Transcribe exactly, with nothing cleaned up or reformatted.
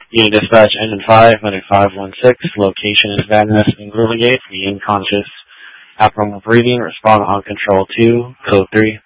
Unit Dispatch Engine five, Medic five one six, location is Van Ness and Gate, the unconscious. Abnormal breathing, respond on control two, code three.